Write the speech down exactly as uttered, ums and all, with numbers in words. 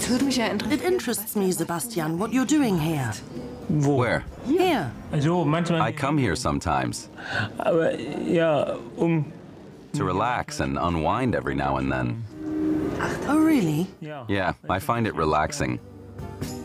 würde mich ja It interessieren. interests me, Sebastian, what you're doing here. Wo? Where? Here. Also manchmal. I come here sometimes Aber ja, um. to relax and unwind every now and then. Oh, really? Ja. Yeah, I find it relaxing.